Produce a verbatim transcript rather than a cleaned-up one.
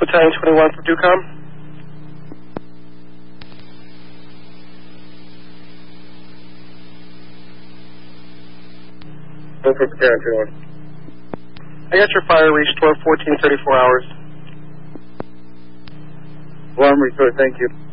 Battalion twenty-one for DUCOM. Go for Battalion twenty-one. I got your fire reach twelve fourteen thirty-four hours. Alarm report, thank you.